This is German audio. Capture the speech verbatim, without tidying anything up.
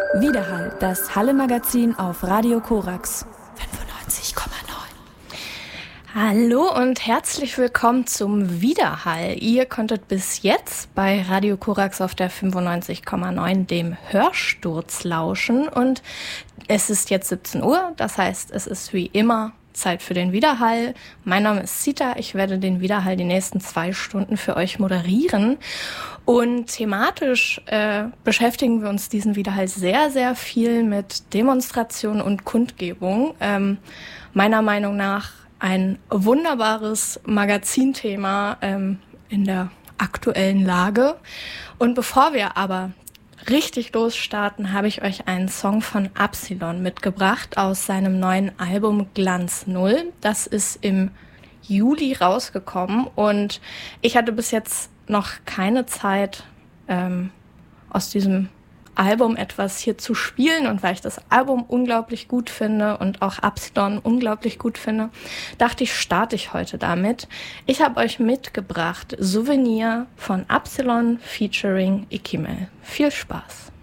Widerhall, das Halle-Magazin auf Radio Korax fünfundneunzig Komma neun. Hallo und herzlich willkommen zum Widerhall. Ihr konntet bis jetzt bei Radio Korax auf der fünfundneunzig Komma neun dem Hörsturz lauschen und es ist jetzt siebzehn Uhr, das heißt, es ist wie immer Zeit für den Widerhall. Mein Name ist Zita, ich werde den Widerhall die nächsten zwei Stunden für euch moderieren. Und thematisch äh, beschäftigen wir uns diesen Widerhall sehr, sehr viel mit Demonstration und Kundgebung. Ähm, meiner Meinung nach ein wunderbares Magazinthema ähm, in der aktuellen Lage. Und bevor wir aber richtig losstarten, habe ich euch einen Song von Absilon mitgebracht aus seinem neuen Album Glanz Null. Das ist im Juli rausgekommen und ich hatte bis jetzt noch keine Zeit, ähm, aus diesem Album etwas hier zu spielen, und weil ich das Album unglaublich gut finde und auch Absilon unglaublich gut finde, dachte ich, starte ich heute damit. Ich habe euch mitgebracht Souvenir von Absilon featuring Ikimel. Viel Spaß!